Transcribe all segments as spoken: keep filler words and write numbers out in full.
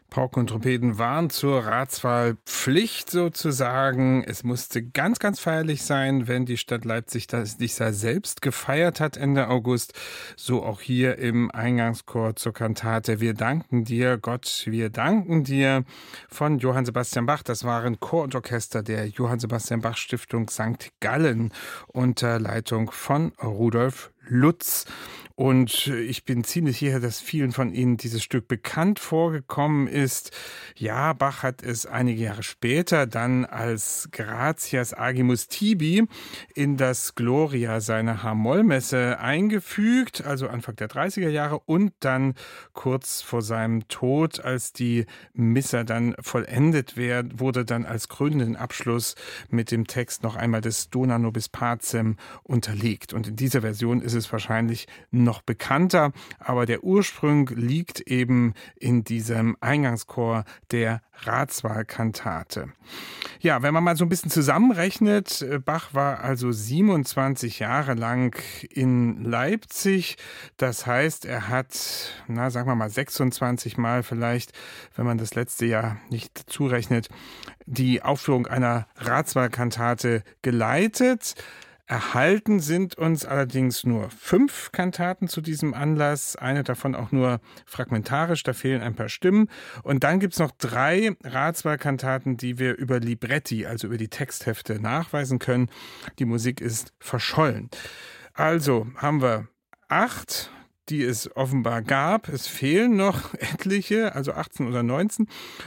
Pauken und Trompeten waren zur Ratswahl Pflicht sozusagen. Es musste ganz, ganz feierlich sein, wenn die Stadt Leipzig das dieser selbst gefeiert hat Ende August. So auch hier im Eingangschor zur Kantate Wir danken dir, Gott, wir danken dir von Johann Sebastian Bach. Das waren Chor und Orchester der Johann Sebastian Bach Stiftung Sankt Gallen unter Leitung von Rudolf Lutz. Und ich bin ziemlich sicher, dass vielen von Ihnen dieses Stück bekannt vorgekommen ist. Ja, Bach hat es einige Jahre später dann als Gratias Agimus Tibi in das Gloria seiner H-Moll-Messe eingefügt, also Anfang der dreißiger Jahre und dann kurz vor seinem Tod, als die Missa dann vollendet wurde, dann als krönenden Abschluss mit dem Text noch einmal des Dona nobis pacem unterlegt. Und in dieser Version ist es wahrscheinlich noch noch bekannter, aber der Ursprung liegt eben in diesem Eingangschor der Ratswahlkantate. Ja, wenn man mal so ein bisschen zusammenrechnet, Bach war also siebenundzwanzig Jahre lang in Leipzig. Das heißt, er hat, na, sagen wir mal sechsundzwanzig Mal vielleicht, wenn man das letzte Jahr nicht zurechnet, die Aufführung einer Ratswahlkantate geleitet. Erhalten sind uns allerdings nur fünf Kantaten zu diesem Anlass, eine davon auch nur fragmentarisch, da fehlen ein paar Stimmen. Und dann gibt es noch drei Ratswahlkantaten, die wir über Libretti, also über die Texthefte, nachweisen können. Die Musik ist verschollen. Also haben wir acht, die es offenbar gab. Es fehlen noch etliche, also achtzehn oder neunzehn.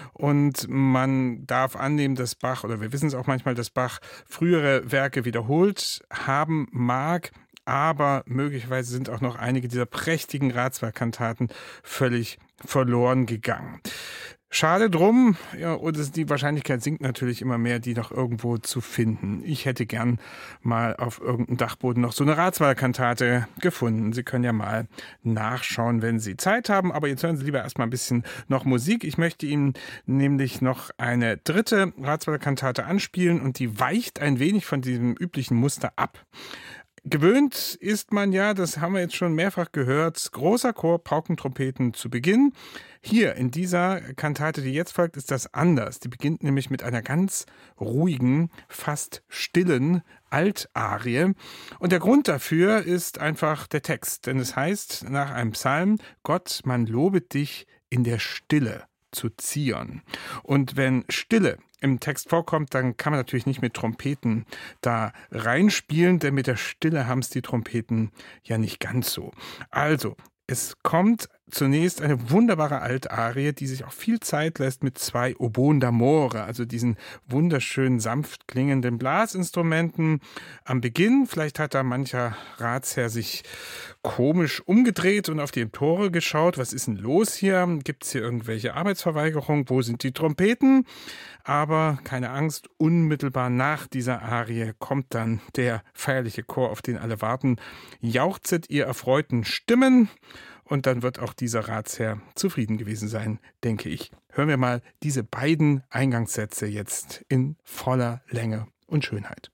Und man darf annehmen, dass Bach, oder wir wissen es auch manchmal, dass Bach frühere Werke wiederholt haben mag. Aber möglicherweise sind auch noch einige dieser prächtigen Ratswahlkantaten völlig verloren gegangen. Schade drum, ja, und die Wahrscheinlichkeit sinkt natürlich immer mehr, die noch irgendwo zu finden. Ich hätte gern mal auf irgendeinem Dachboden noch so eine Ratswahlkantate gefunden. Sie können ja mal nachschauen, wenn Sie Zeit haben, aber jetzt hören Sie lieber erstmal ein bisschen noch Musik. Ich möchte Ihnen nämlich noch eine dritte Ratswahlkantate anspielen und die weicht ein wenig von diesem üblichen Muster ab. Gewöhnt ist man ja, das haben wir jetzt schon mehrfach gehört, großer Chor, Pauken, Trompeten zu Beginn. Hier in dieser Kantate, die jetzt folgt, ist das anders. Die beginnt nämlich mit einer ganz ruhigen, fast stillen Altarie. Und der Grund dafür ist einfach der Text. Denn es heißt nach einem Psalm, Gott, man lobet dich in der Stille zu Zion. Und wenn Stille im Text vorkommt, dann kann man natürlich nicht mit Trompeten da reinspielen, denn mit der Stille haben es die Trompeten ja nicht ganz so. Also, es kommt zunächst eine wunderbare Altarie, die sich auch viel Zeit lässt mit zwei Oboen d'amore, also diesen wunderschönen, sanft klingenden Blasinstrumenten. Am Beginn, vielleicht hat da mancher Ratsherr sich komisch umgedreht und auf die Empore geschaut. Was ist denn los hier? Gibt es hier irgendwelche Arbeitsverweigerung? Wo sind die Trompeten? Aber keine Angst, unmittelbar nach dieser Arie kommt dann der feierliche Chor, auf den alle warten. Jauchzet ihr erfreuten Stimmen. Und dann wird auch dieser Ratsherr zufrieden gewesen sein, denke ich. Hören wir mal diese beiden Eingangssätze jetzt in voller Länge und Schönheit.